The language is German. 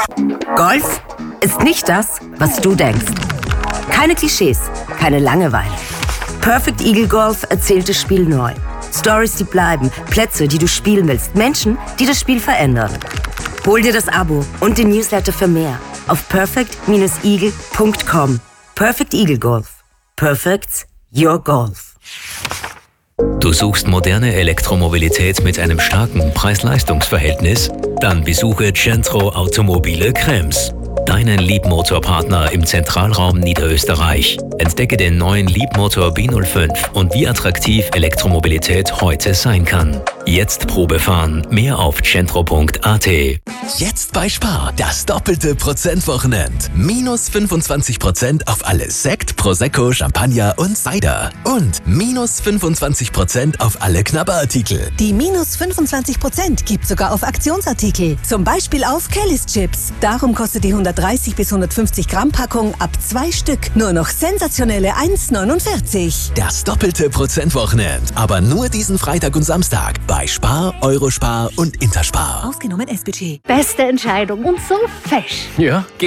Golf ist nicht das, was du denkst. Keine Klischees, keine Langeweile. Perfect Eagle Golf erzählt das Spiel neu. Stories, die bleiben, Plätze, die du spielen willst, Menschen, die das Spiel verändern. Hol dir das Abo und den Newsletter für mehr auf perfect-eagle.com. Perfect Eagle Golf. Perfect's your golf. Du suchst moderne Elektromobilität mit einem starken Preis-Leistungs-Verhältnis? Dann besuche Centro Automobile Krems. Deinen Leapmotor-Partner im Zentralraum Niederösterreich. Entdecke den neuen Leapmotor B05 und wie attraktiv Elektromobilität heute sein kann. Jetzt Probe fahren. Mehr auf centro.at. Jetzt bei Spar das doppelte Prozentwochenende. Minus 25% auf alle Sekt, Prosecco, Champagner und Cider. Und minus 25% auf alle Knabberartikel. Die minus 25% gibt sogar auf Aktionsartikel. Zum Beispiel auf Kellys Chips. Darum kostet die 130 bis 150 Gramm Packung ab 2 Stück nur noch sensationelle 1,49. Das doppelte Prozentwochenende. Aber nur diesen Freitag und Samstag bei Spar, Eurospar und Interspar. Ausgenommen S-Budget. Beste Entscheidung und so fesch. Ja,